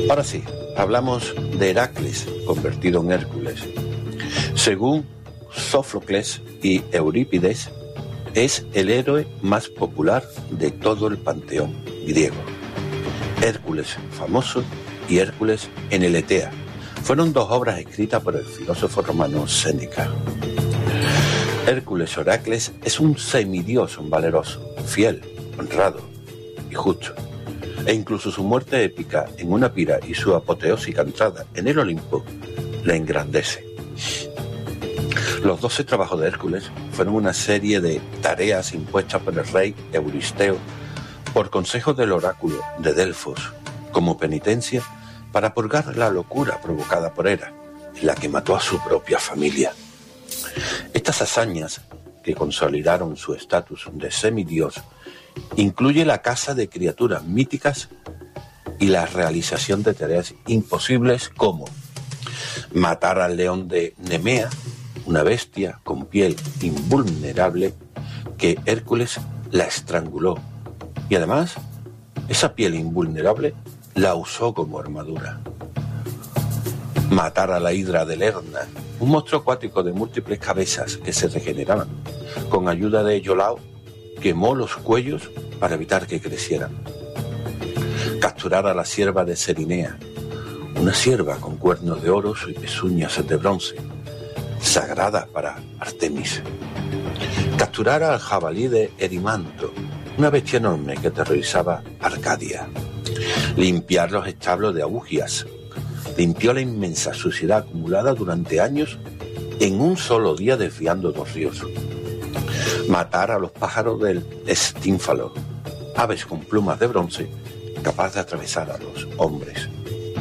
Ahora sí, hablamos de Heracles, convertido en Hércules. Según Sófocles y Eurípides, es el héroe más popular de todo el panteón griego. Hércules famoso y Hércules en Eletea fueron dos obras escritas por el filósofo romano Séneca. Hércules o Heracles es un semidios valeroso, fiel, honrado y justo. E incluso su muerte épica en una pira y su apoteósica entrada en el Olimpo le engrandece. Los 12 trabajos de Hércules fueron una serie de tareas impuestas por el rey Euristeo por consejo del oráculo de Delfos, como penitencia para purgar la locura provocada por Hera, en la que mató a su propia familia. Estas hazañas, que consolidaron su estatus de semidios, incluye la caza de criaturas míticas y la realización de tareas imposibles como matar al león de Nemea, una bestia con piel invulnerable que Hércules la estranguló y además esa piel invulnerable la usó como armadura. Matar a la hidra de Lerna, un monstruo acuático de múltiples cabezas que se regeneraban. Con ayuda de Iolao quemó los cuellos para evitar que crecieran. Capturar a la cierva de Cerinea, una cierva con cuernos de oro y pezuñas de bronce, sagrada para Artemis. Capturar al jabalí de Erimanto, una bestia enorme que aterrorizaba Arcadia. Limpiar los establos de Augias. Limpió la inmensa suciedad acumulada durante años en un solo día desviando 2 ríos. Matar a los pájaros del Estínfalo, aves con plumas de bronce capaz de atravesar a los hombres.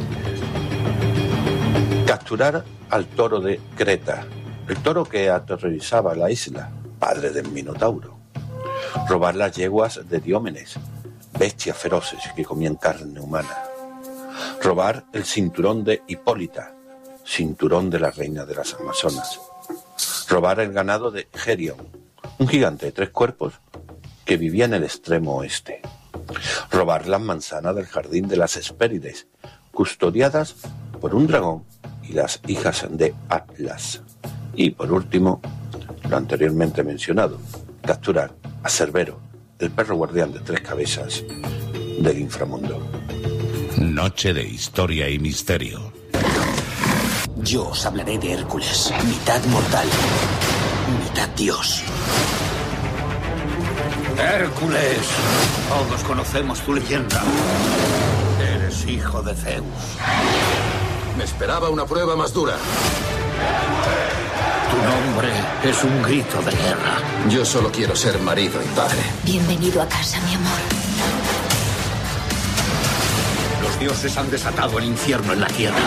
Capturar al toro de Creta, el toro que aterrorizaba la isla, padre del Minotauro. Robar las yeguas de Diómenes, bestias feroces que comían carne humana. Robar el cinturón de Hipólita, cinturón de la reina de las Amazonas. Robar el ganado de Gerion, un gigante de 3 cuerpos que vivía en el extremo oeste. Robar las manzanas del jardín de las Hespérides, custodiadas por un dragón y las hijas de Atlas. Y por último, lo anteriormente mencionado, capturar a Cerbero, el perro guardián de 3 cabezas del inframundo. Noche de historia y misterio. Yo os hablaré de Hércules, mitad mortal, mitad dios. Hércules, todos conocemos tu leyenda. Eres hijo de Zeus. Me esperaba una prueba más dura. Tu nombre es un grito de guerra. Yo solo quiero ser marido y padre. Bienvenido a casa, mi amor. Los dioses han desatado el infierno en la tierra.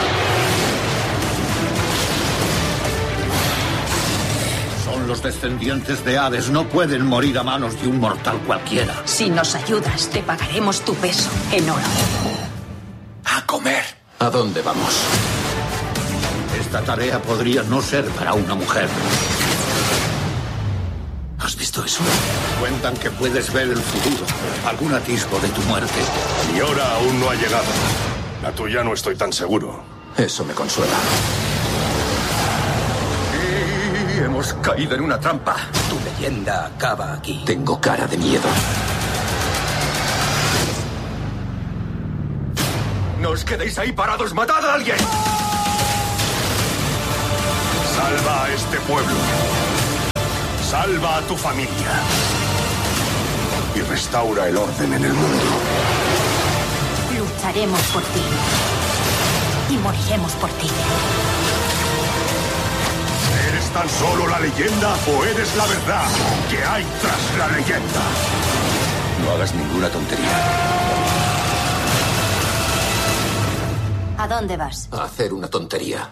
Son los descendientes de Hades. No pueden morir a manos de un mortal cualquiera. Si nos ayudas, te pagaremos tu peso en oro. A comer. ¿A dónde vamos? Esta tarea podría no ser para una mujer. ¿Has visto eso? Cuentan que puedes ver el futuro, algún atisbo de tu muerte. Mi hora aún no ha llegado. La tuya no estoy tan seguro. Eso me consuela. Sí, hemos caído en una trampa. Tu leyenda acaba aquí. Tengo cara de miedo. ¡No os quedéis ahí parados! ¡Matad a alguien! Salva a este pueblo. Salva a tu familia. Y restaura el orden en el mundo. Lucharemos por ti. Y moriremos por ti. ¿Eres tan solo la leyenda o eres la verdad que hay tras la leyenda? No hagas ninguna tontería. ¿A dónde vas? A hacer una tontería.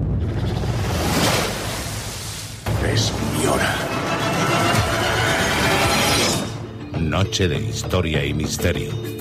Es mi hora. Noche de historia y misterio.